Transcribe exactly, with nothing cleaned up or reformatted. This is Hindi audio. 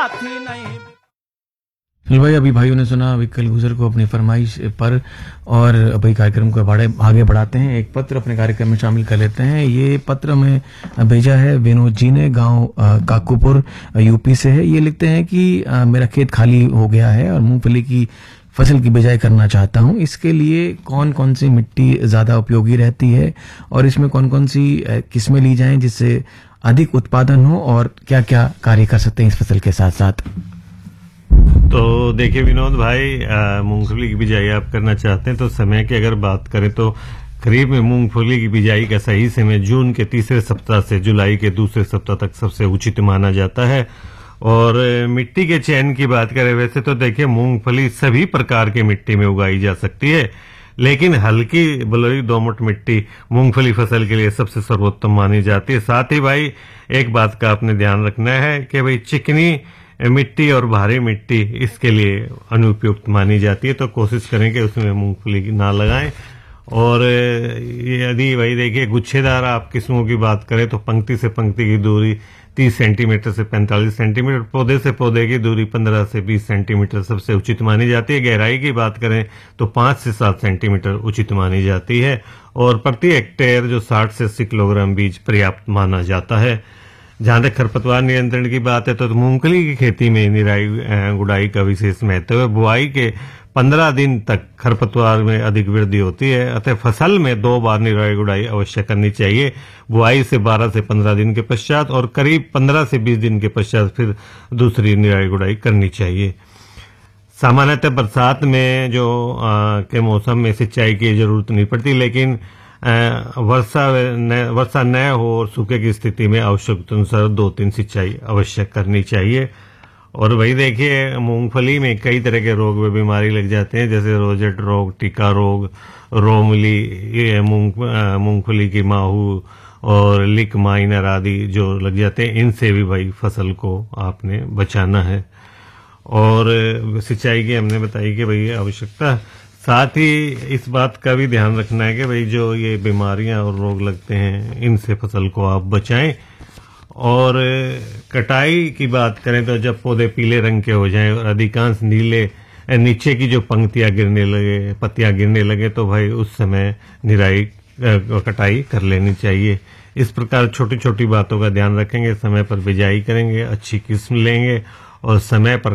साथी नहीं। भाई अभी भाइयों ने सुना विकल गुजर को अपनी फरमाइश पर, और अभी कार्यक्रम को बढ़े आगे बढ़ाते हैं। एक पत्र अपने कार्यक्रम में शामिल कर लेते हैं। ये पत्र में भेजा है विनोद जी ने, गांव काकूपुर यूपी से है। ये लिखते हैं कि आ, मेरा खेत खाली हो गया है और मूंगफली की फसल की बिजाई करना चाहता हूं। इसके लिए कौन कौन सी मिट्टी ज्यादा उपयोगी रहती है और इसमें कौन कौन सी किस्में ली जाएं जिससे अधिक उत्पादन हो, और क्या क्या कार्य कर सकते हैं इस फसल के साथ साथ। तो देखिए विनोद भाई, मूंगफली की बिजाई आप करना चाहते हैं तो समय की अगर बात करें तो खरीफ में मूंगफली की बिजाई का सही समय जून के तीसरे सप्ताह से जुलाई के दूसरे सप्ताह तक सबसे उचित माना जाता है। और मिट्टी के चयन की बात करें, वैसे तो देखिए मूंगफली सभी प्रकार की मिट्टी में उगाई जा सकती है, लेकिन हल्की बलुई दोमट मिट्टी मूंगफली फसल के लिए सबसे सर्वोत्तम मानी जाती है। साथ ही भाई एक बात का आपने ध्यान रखना है कि भाई चिकनी मिट्टी और भारी मिट्टी इसके लिए अनुपयुक्त मानी जाती है, तो कोशिश करें कि उसमें मूंगफली ना लगाएं। और यदि भाई देखिए गुच्छेदार आप किस्मों की बात करें तो पंक्ति से पंक्ति की दूरी तीस सेंटीमीटर से पैंतालीस सेंटीमीटर, पौधे से पौधे की दूरी पंद्रह से बीस सेंटीमीटर सबसे उचित मानी जाती है। गहराई की बात करें तो पांच से सात सेंटीमीटर उचित मानी जाती है, और प्रति हेक्टेयर जो साठ से अस्सी किलोग्राम बीज पर्याप्त माना जाता है। जहां तक खरपतवार नियंत्रण की बात है तो, तो मूंगफली की खेती में निराई गुड़ाई का विशेष महत्व है। बुआई के पंद्रह दिन तक खरपतवार में अधिक वृद्धि होती है, अतः फसल में दो बार निराई गुड़ाई अवश्य करनी चाहिए। बुआई से बारह से पंद्रह दिन के पश्चात और करीब पंद्रह से बीस दिन के पश्चात फिर दूसरी निराई गुड़ाई करनी चाहिए। सामान्यतः बरसात में जो आ, के मौसम में सिंचाई की जरूरत नहीं पड़ती, लेकिन वर्षा वर्षा न हो और सूखे की स्थिति में आवश्यकता अनुसार दो तीन सिंचाई अवश्य करनी चाहिए। और वही देखिए मूंगफली में कई तरह के रोग व बीमारी लग जाते हैं, जैसे रोजेट रोग, टीका रोग, रोमली, ये मूंग मूंगफली की माहू और लिक माइनर आदि जो लग जाते हैं, इनसे भी भाई फसल को आपने बचाना है। और सिंचाई की हमने बताई कि भाई आवश्यकता, साथ ही इस बात का भी ध्यान रखना है कि भाई जो ये बीमारियां और रोग लगते हैं इनसे फसल को आप बचाएं। और कटाई की बात करें तो जब पौधे पीले रंग के हो जाएं और अधिकांश नीले नीचे की जो पंक्तियां गिरने लगे, पत्तियां गिरने लगे, तो भाई उस समय निराई कटाई कर लेनी चाहिए। इस प्रकार छोटी छोटी बातों का ध्यान रखेंगे, समय पर बिजाई करेंगे, अच्छी किस्म लेंगे और समय पर